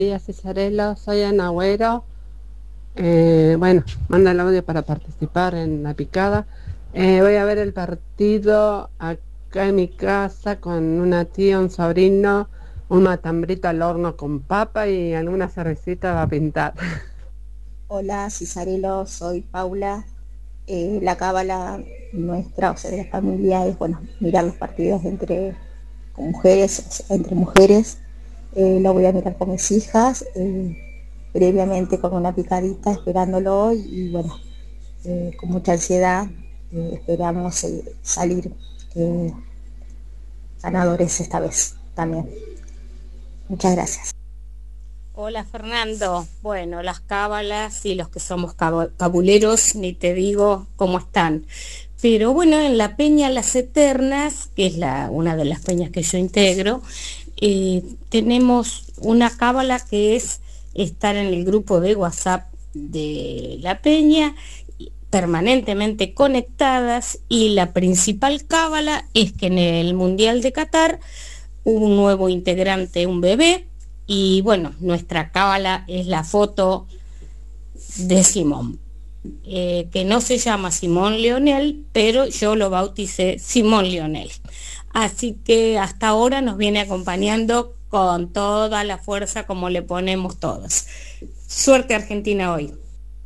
Días, Cesarelo, soy Ana Agüero. Bueno, manda el audio para participar en la picada. Voy a ver el partido acá en mi casa con una tía, un sobrino, un matambrito al horno con papa y alguna cervecita va a pintar. Hola, Cisarelo, soy Paula. La cábala nuestra, o sea, de la familia, es bueno, mirar los partidos entre con mujeres, o sea, entre mujeres. Lo voy a mirar con mis hijas, previamente con una picadita, esperándolo y bueno, con mucha ansiedad esperamos salir eh, ganadores esta vez también. Muchas gracias. Hola Fernando, bueno, las cábalas y los que somos cabuleros, ni te digo cómo están. Pero bueno, en la Peña Las Eternas, que es una de las peñas que yo integro, tenemos una cábala que es estar en el grupo de WhatsApp de la Peña, permanentemente conectadas, y la principal cábala es que en el Mundial de Qatar hubo un nuevo integrante, un bebé, y bueno, nuestra cábala es la foto de Simón, que no se llama Simón Leonel, pero yo lo bauticé Simón Leonel. Así que hasta ahora nos viene acompañando con toda la fuerza como le ponemos todos. Suerte Argentina hoy.